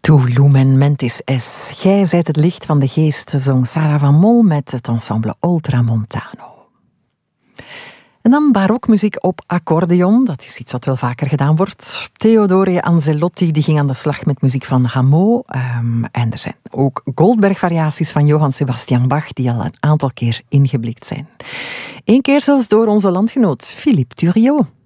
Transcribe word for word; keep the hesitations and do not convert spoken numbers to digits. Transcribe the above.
Tu lumen mentis es. Gij zijt het licht van de geest, zong Sarah van Mol met het ensemble Ultramontano. En dan barokmuziek op accordeon. Dat is iets wat wel vaker gedaan wordt. Theodore Angelotti die ging aan de slag met muziek van Hameau. Um, en er zijn ook Goldberg-variaties van Johann Sebastian Bach die al een aantal keer ingeblikt zijn. Eén keer zelfs door onze landgenoot Philippe Thuriot.